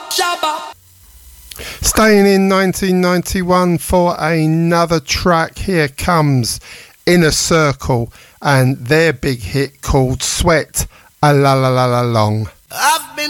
Staying in 1991 for another track, here comes Inner Circle and their big hit called Sweat a La La La La Long. I've been